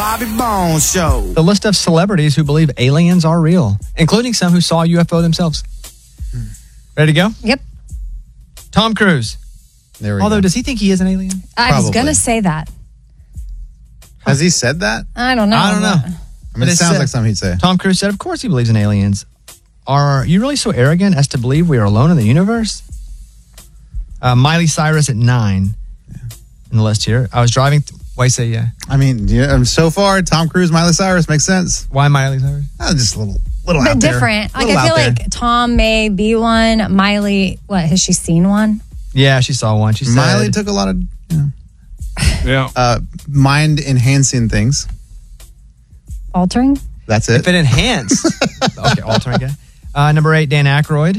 Bobby Bones Show. The list of celebrities who believe aliens are real, including some who saw a UFO themselves. Ready to go? Yep. Tom Cruise. There we Although, go. does he think he is an alien? I was Probably. going to say that. Has he said that? I don't know. I don't know. I mean, it sounds like something he'd say. Tom Cruise said, of course he believes in aliens. Are you really so arrogant as to believe we are alone in the universe? Miley Cyrus at 9 in the list here. I was driving. Why say yeah? I mean, so far, Tom Cruise, Miley Cyrus makes sense. Why Miley Cyrus? Just a little But out there. different. Like, Little I feel out there. like Tom may be one. Miley, what, has she seen one? Yeah, she saw one. She said, Miley took a lot of mind-enhancing things. Altering? That's it. If it enhanced. Okay, altering guy. Number 8, Dan Aykroyd.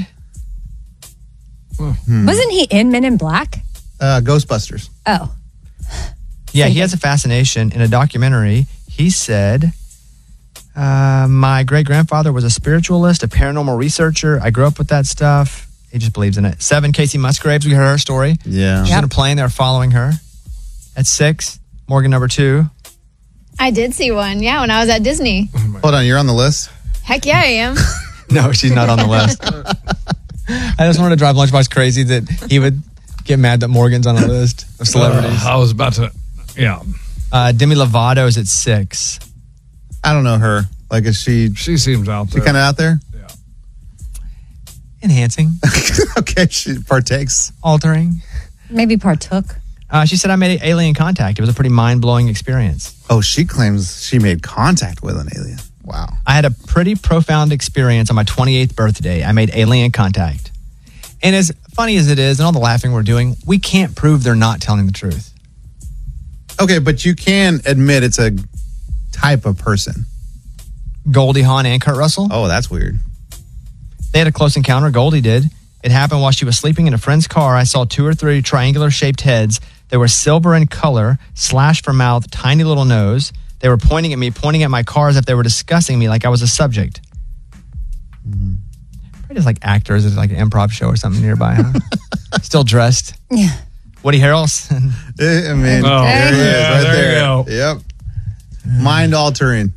Wasn't he in Men in Black? Ghostbusters. Oh. Yeah, he has a fascination. In a documentary, he said, my great-grandfather was a spiritualist, a paranormal researcher. I grew up with that stuff. He just believes in it. 7, Casey Musgraves. We heard her story. Yeah. She's in a plane. They're following her. At 6, Morgan number 2. I did see one, yeah, when I was at Disney. Hold on, you're on the list? Heck yeah, I am. No, she's not on the list. I just wanted to drive Lunchbox crazy that he would get mad that Morgan's on the list of celebrities. I was about to, yeah. Demi Lovato's at 6. I don't know her. Like, is she... She seems out there. She kind of out there? Yeah. Enhancing. Okay, she partakes. Altering. Maybe partook. She said I made alien contact. It was a pretty mind-blowing experience. Oh, she claims she made contact with an alien. Wow. I had a pretty profound experience on my 28th birthday. I made alien contact. And as funny as it is, and all the laughing we're doing, we can't prove they're not telling the truth. Okay, but you can admit it's a type of person. Goldie Hawn and Kurt Russell. Oh, that's weird. They had a close encounter. Goldie did. It happened while she was sleeping in a friend's car. I saw 2 or 3 triangular-shaped heads. They were silver in color, slashed for mouth, tiny little nose. They were pointing at me, pointing at my car as if they were discussing me like I was a subject. Probably just like actors at like an improv show or something nearby, huh? Still dressed. Yeah. Woody Harrelson. I mean, there he is, right there you there. go. Yep. Mind altering.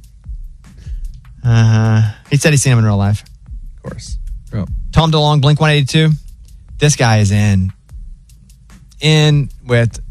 He said he's seen him in real life. Of course. Yep. Tom DeLonge, Blink 182. This guy is in with,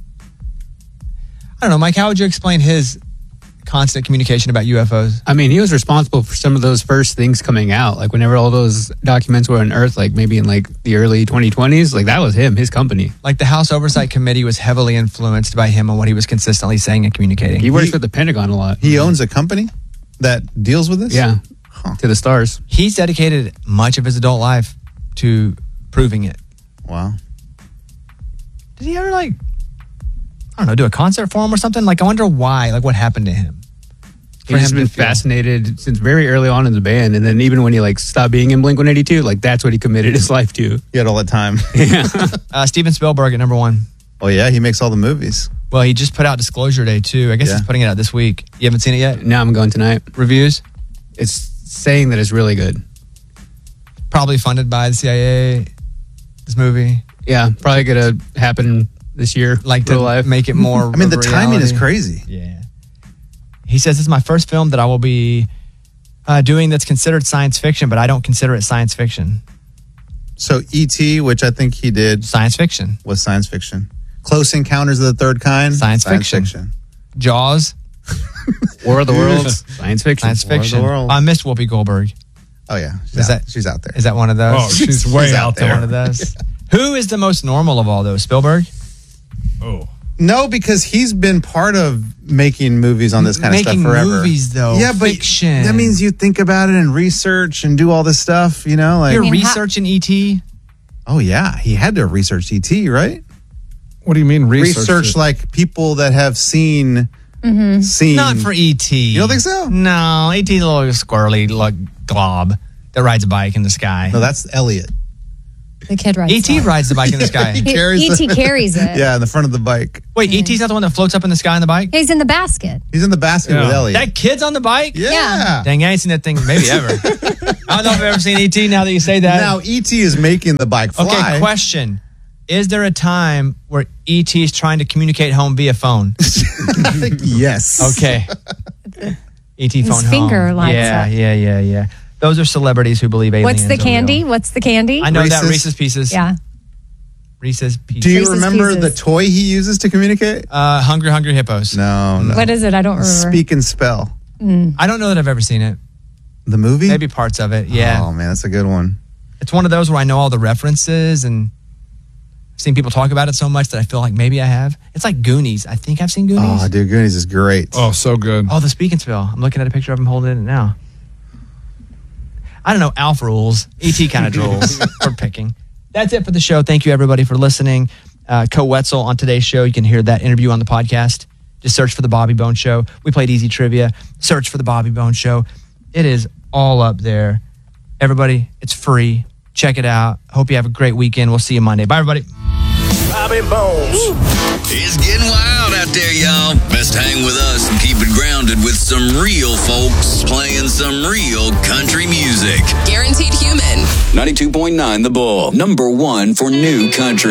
I don't know, Mike, how would you explain his constant communication about UFOs? I mean, he was responsible for some of those first things coming out. Like whenever all those documents were unearthed, like maybe in like the early 2020s, like that was him, his company. Like the House Oversight Committee was heavily influenced by him and what he was consistently saying and communicating. He works with the Pentagon a lot. He owns a company that deals with this? Yeah. To the stars. He's dedicated much of his adult life to proving it. Wow. Did he ever like, I don't know, do a concert for him or something? Like, I wonder why, like what happened to him? He's just been fascinated since very early on in the band. And then even when he like stopped being in Blink-182, like that's what he committed his life to. He had all that time. Yeah. Steven Spielberg at number 1. Oh, yeah, he makes all the movies. Well, he just put out Disclosure Day, too. I guess he's putting it out this week. You haven't seen it yet? No, I'm going tonight. Reviews? It's saying that it's really good. Probably funded by the CIA, this movie. Yeah, probably going to happen this year. Like real to life. make it more I mean, the of a timing is reality. crazy. Yeah. He says, this is my first film that I will be doing that's considered science fiction, but I don't consider it science fiction. So E.T., which I think he did. Science fiction. Was science fiction. Close Encounters of the Third Kind. Science fiction. Jaws. War of the Worlds. Science fiction. Science fiction. War of the Worlds. I missed Whoopi Goldberg. Oh, yeah. She's out there. Is that one of those? Oh, she's way out there. One of those. Who is the most normal of all those? Spielberg? Oh. No, because he's been part of making movies on this kind of stuff forever. Making movies, though. Yeah, but fiction. that means you think about it and research and do all this stuff, you know? Like, You're researching E.T.? Oh, yeah. He had to research E.T., right? What do you mean research? Like people that have seen... Seen. Not for E.T. You don't think so? No, E.T.'s a little squirrely like glob that rides a bike in the sky. No, that's Elliot. The kid rides E.T. rides the bike in the sky. E.T. carries it. Yeah, in the front of the bike. Wait, E.T.'s not the one that floats up in the sky on the bike? He's in the basket. He's in the basket with Elliot. That kid's on the bike? Yeah. Dang, I ain't seen that thing maybe ever. I don't know if I've ever seen E.T. now that you say that. Now E.T. is making the bike fly. Okay, question. Is there a time where E.T. is trying to communicate home via phone? Yes. Okay. ET phone His home. finger lights yeah, up. Yeah. Those are celebrities who believe aliens. What's the are candy? real. What's the candy? I know that Reese's? Reese's Pieces. Yeah. Reese's Pieces. Do you Reese's remember Pieces. the toy he uses to communicate? Hungry Hippos. No. What is it? I don't remember. Speak and spell. I don't know that I've ever seen it. The movie? Maybe parts of it. Yeah. Oh man, that's a good one. It's one of those where I know all the references and I've seen people talk about it so much that I feel like maybe I have. It's like Goonies. I think I've seen Goonies. Oh, dude, Goonies is great. Oh, so good. Oh, the Speak and Spell. I'm looking at a picture of him holding it now. I don't know. Alf rules. ET kind of drools for picking. That's it for the show. Thank you, everybody, for listening. Co Wetzel on today's show. You can hear that interview on the podcast. Just search for The Bobby Bone Show. We played Easy Trivia. Search for The Bobby Bone Show. It is all up there. Everybody, it's free. Check it out. Hope you have a great weekend. We'll see you Monday. Bye, everybody. Bobby Bones. It's getting wild out there, y'all. Best hang with us and keep it grounded with some real folks playing some real country music. Guaranteed Human. 92.9 The Bull, #1 for new country.